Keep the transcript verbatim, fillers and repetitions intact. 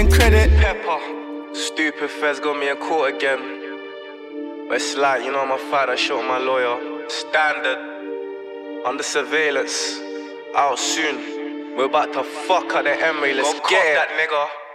getting credit. Pepper. Stupid feds got me in court again. But it's like, you know, my father shot my lawyer. Standard. Under surveillance. Out soon. We're about to fuck at the Emery. Let's Go get cop it. that nigga.